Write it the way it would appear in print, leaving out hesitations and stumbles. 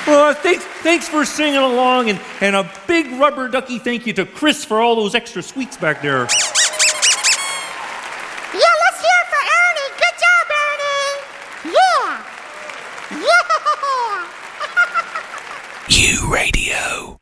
Thanks for singing along, and a big rubber ducky thank you to Chris for all those extra sweets back there. Yeah, let's hear it for Ernie. Good job, Ernie. Yeah. U Radio.